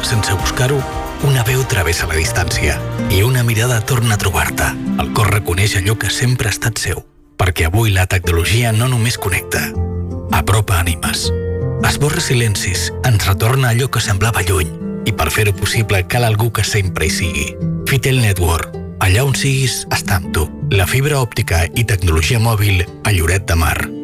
sense buscar-ho, una veu travessa la distància i una mirada torna a trobar-te. El cor reconeix allò que sempre ha estat seu, perquè avui la tecnologia no només connecta, apropa ànimes, esborra silencis, ens retorna allò que semblava lluny, i per fer-ho possible cal algú que sempre hi sigui. Fitel Network, allà on siguis, està amb tu. La fibra òptica i tecnologia mòbil a Lloret de Mar.